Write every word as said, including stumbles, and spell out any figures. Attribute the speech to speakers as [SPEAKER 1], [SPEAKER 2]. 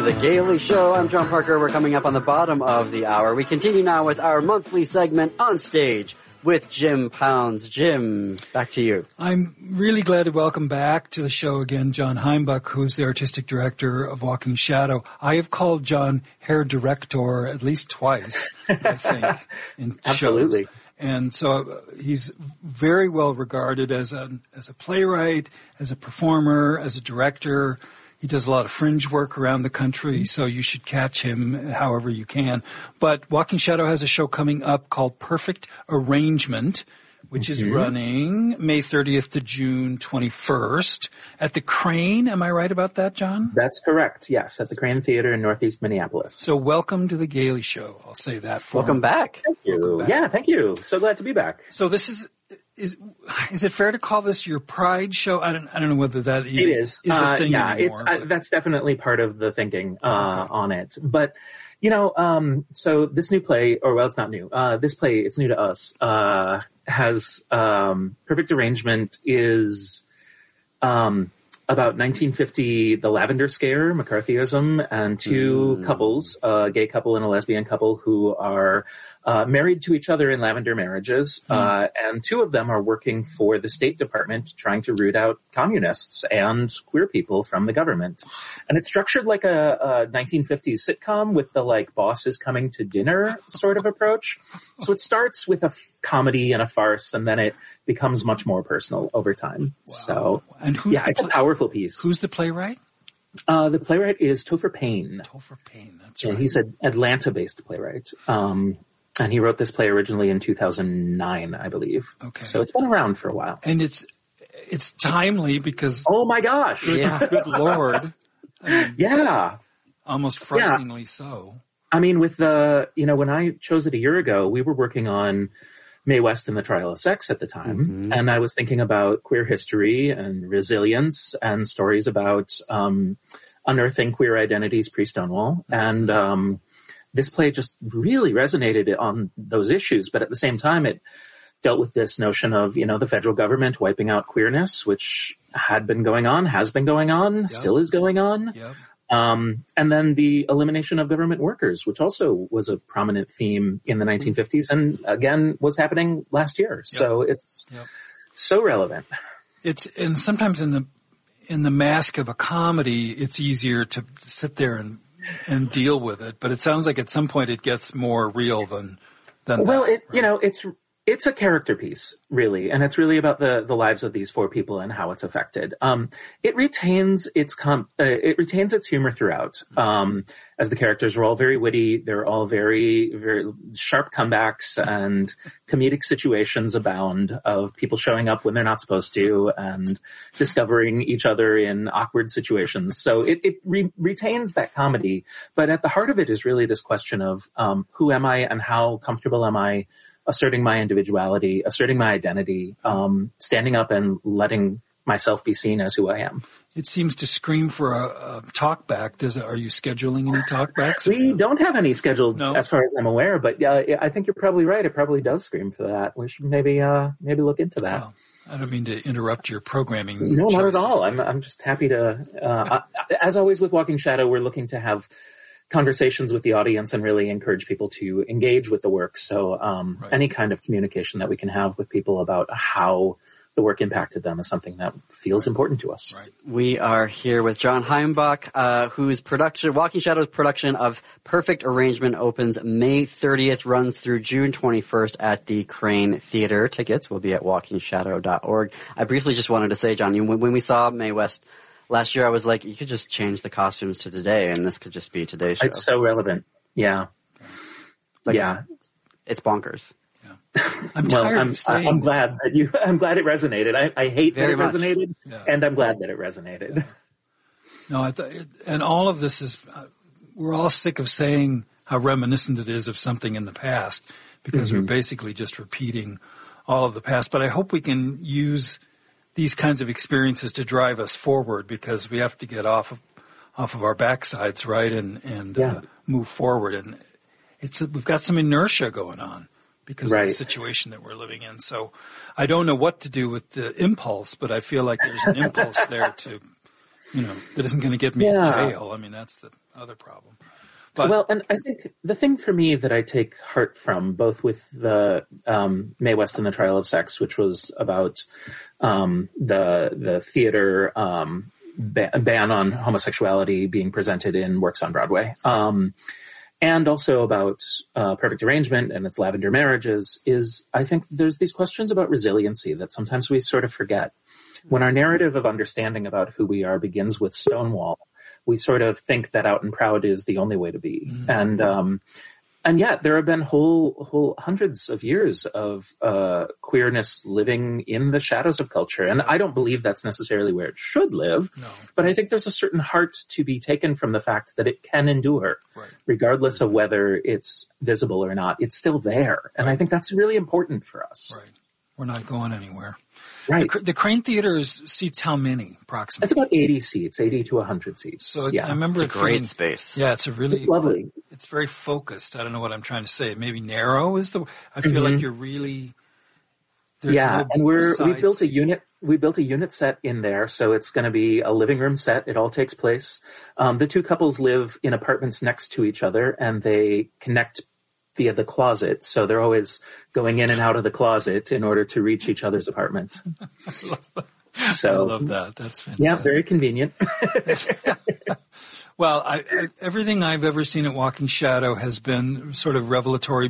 [SPEAKER 1] The Gaily Show. I'm John Parker. We're coming up on the bottom of the hour. We continue now with our monthly segment On Stage with Jim Pounds. Jim, back to you.
[SPEAKER 2] I'm really glad to welcome back to the show again John Heimbach, who's the artistic director of Walking Shadow. I have called John Herr Director at least twice, I think, in
[SPEAKER 1] Absolutely.
[SPEAKER 2] shows. And so uh, he's very well regarded as a as a playwright, as a performer, as a director. He does a lot of fringe work around the country, so you should catch him however you can. But Walking Shadow has a show coming up called Perfect Arrangement, which mm-hmm. is running May thirtieth to June twenty-first at the Crane. Am I right about that, John?
[SPEAKER 3] That's correct, yes, at the Crane Theater in Northeast Minneapolis.
[SPEAKER 2] So welcome to the Gaily Show. I'll say that for
[SPEAKER 1] Welcome
[SPEAKER 2] him.
[SPEAKER 1] back.
[SPEAKER 3] Thank you.
[SPEAKER 2] Welcome back.
[SPEAKER 3] Yeah, thank you. So glad to be back.
[SPEAKER 2] So this is... Is is it fair to call this your Pride show? I don't I don't know whether that
[SPEAKER 3] it is.
[SPEAKER 2] is a
[SPEAKER 3] uh,
[SPEAKER 2] thing
[SPEAKER 3] yeah,
[SPEAKER 2] anymore.
[SPEAKER 3] it's uh, that's definitely part of the thinking uh, okay. on it. But you know, um, so this new play, or well, it's not new. Uh, this play, it's new to us. Uh, has um, Perfect Arrangement is um, about nineteen fifty, the Lavender Scare, McCarthyism, and two mm. couples, a gay couple and a lesbian couple, who are Uh, married to each other in lavender marriages, mm. uh, and two of them are working for the State Department trying to root out communists and queer people from the government. And it's structured like a, a nineteen fifties sitcom with the, like, boss is coming to dinner sort of approach. So it starts with a f- comedy and a farce, and then it becomes much more personal over time.
[SPEAKER 2] Wow.
[SPEAKER 3] So,
[SPEAKER 2] and who's
[SPEAKER 3] yeah,
[SPEAKER 2] the
[SPEAKER 3] it's
[SPEAKER 2] pl-
[SPEAKER 3] a powerful piece.
[SPEAKER 2] Who's the playwright?
[SPEAKER 3] Uh, the playwright is Topher Payne.
[SPEAKER 2] Topher Payne, that's
[SPEAKER 3] yeah,
[SPEAKER 2] right.
[SPEAKER 3] He's an Atlanta-based playwright. Um, And he wrote this play originally in two thousand nine, I believe.
[SPEAKER 2] Okay.
[SPEAKER 3] So it's been around for a while.
[SPEAKER 2] And it's it's timely because...
[SPEAKER 3] Oh, my gosh.
[SPEAKER 2] Good,
[SPEAKER 1] yeah.
[SPEAKER 2] good Lord. I mean,
[SPEAKER 3] yeah.
[SPEAKER 2] Almost frighteningly yeah. so.
[SPEAKER 3] I mean, with the, you know, when I chose it a year ago, we were working on Mae West and the Trial of Sex at the time. Mm-hmm. And I was thinking about queer history and resilience and stories about um, unearthing queer identities pre-Stonewall. Mm-hmm. And... Um, This play just really resonated on those issues, but at the same time, it dealt with this notion of, you know, the federal government wiping out queerness, which had been going on, has been going on, yep. still is going on.
[SPEAKER 2] Yep.
[SPEAKER 3] Um, and then the elimination of government workers, which also was a prominent theme in the nineteen fifties and, again, was happening last year. Yep. So it's yep. so relevant.
[SPEAKER 2] It's and sometimes in the in the mask of a comedy, it's easier to sit there and and deal with it, but it sounds like at some point it gets more real than than
[SPEAKER 3] well
[SPEAKER 2] that,
[SPEAKER 3] it
[SPEAKER 2] right?
[SPEAKER 3] You know, it's it's a character piece, really, and it's really about the the lives of these four people and how it's affected. Um it retains its com uh, it retains its humor throughout, um as the characters are all very witty. They're all very very sharp comebacks, and comedic situations abound of people showing up when they're not supposed to and discovering each other in awkward situations. So it, it re- retains that comedy, but at the heart of it is really this question of um, who am I and how comfortable am I asserting my individuality, asserting my identity, um, standing up and letting myself be seen as who I am.
[SPEAKER 2] It seems to scream for a, a talk back. Does it, are you scheduling any talk backs?
[SPEAKER 3] We don't have any scheduled,
[SPEAKER 2] no?
[SPEAKER 3] as far as I'm aware, but uh, I think you're probably right. It probably does scream for that. We should maybe uh, maybe look into that.
[SPEAKER 2] Well, I don't mean to interrupt your programming.
[SPEAKER 3] No, not
[SPEAKER 2] choices.
[SPEAKER 3] at all. I'm I'm just happy to. Uh, as always with Walking Shadow, we're looking to have conversations with the audience and really encourage people to engage with the work. So um, right. any kind of communication that we can have with people about how the work impacted them is something that feels important to us.
[SPEAKER 2] Right.
[SPEAKER 1] We are here with John Heimbach, uh, whose production, Walking Shadow's production of Perfect Arrangement opens May thirtieth, runs through June twenty-first at the Crane Theater. Tickets will be at walking shadow dot org. I briefly just wanted to say, John, when, when we saw Mae West last year, I was like, you could just change the costumes to today, and this could just be today's show.
[SPEAKER 3] It's so relevant. Yeah.
[SPEAKER 1] Like,
[SPEAKER 3] yeah.
[SPEAKER 1] It's bonkers.
[SPEAKER 2] I'm
[SPEAKER 3] well,
[SPEAKER 2] tired
[SPEAKER 3] I'm,
[SPEAKER 2] of saying
[SPEAKER 3] I'm glad that you. I'm glad it resonated. I, I hate
[SPEAKER 1] Very
[SPEAKER 3] that it
[SPEAKER 1] much.
[SPEAKER 3] resonated,
[SPEAKER 2] Yeah.
[SPEAKER 3] and I'm glad that it resonated.
[SPEAKER 2] Yeah. No, I th- and all of this is. Uh, we're all sick of saying how reminiscent it is of something in the past because
[SPEAKER 3] mm-hmm.
[SPEAKER 2] we're basically just repeating all of the past. But I hope we can use these kinds of experiences to drive us forward because we have to get off of off of our backsides, right, and and
[SPEAKER 3] yeah.
[SPEAKER 2] uh, move forward. And it's we've got some inertia going on because
[SPEAKER 3] right.
[SPEAKER 2] of the situation that we're living in. So I don't know what to do with the impulse, but I feel like there's an impulse there to you know, that isn't going to get me
[SPEAKER 3] Yeah.
[SPEAKER 2] in jail. I mean, that's the other problem. But,
[SPEAKER 3] well, and I think the thing for me that I take heart from, both with the um, Mae West and the Trial of Sex, which was about um, the the theater um, ba- ban on homosexuality being presented in works on Broadway, um, and also about uh, Perfect Arrangement and its lavender marriages, is I think there's these questions about resiliency that sometimes we sort of forget. When our narrative of understanding about who we are begins with Stonewall, we sort of think that Out and Proud is the only way to be. Mm-hmm. And um, and yet there have been whole whole hundreds of years of uh, queerness living in the shadows of culture. And I don't believe that's necessarily where it should live.
[SPEAKER 2] No.
[SPEAKER 3] But I think there's a certain heart to be taken from the fact that it can endure,
[SPEAKER 2] right.
[SPEAKER 3] regardless of whether it's visible or not. It's still there. And
[SPEAKER 2] right.
[SPEAKER 3] I think that's really important for us.
[SPEAKER 2] Right. We're not going anywhere.
[SPEAKER 3] Right.
[SPEAKER 2] The, the Crane Theater is, seats how many, approximately?
[SPEAKER 3] It's about eighty seats, eighty to one hundred seats.
[SPEAKER 2] So
[SPEAKER 3] yeah.
[SPEAKER 2] I remember
[SPEAKER 1] it's a
[SPEAKER 2] it
[SPEAKER 1] great
[SPEAKER 2] feeling,
[SPEAKER 1] space.
[SPEAKER 2] Yeah, it's a really
[SPEAKER 3] it's lovely.
[SPEAKER 2] It's very focused. I don't know what I'm trying to say. Maybe narrow is the. I feel
[SPEAKER 3] mm-hmm.
[SPEAKER 2] like you're really.
[SPEAKER 3] Yeah,
[SPEAKER 2] no
[SPEAKER 3] and we're we built
[SPEAKER 2] seats.
[SPEAKER 3] a unit. We built a unit set in there, so it's going to be a living room set. It all takes place. Um, the two couples live in apartments next to each other, and they connect via the closet. So they're always going in and out of the closet in order to reach each other's apartment.
[SPEAKER 2] I love that.
[SPEAKER 3] So,
[SPEAKER 2] I love that. That's fantastic.
[SPEAKER 3] Yeah, very convenient.
[SPEAKER 2] Well, I, I, everything I've ever seen at Walking Shadow has been sort of revelatory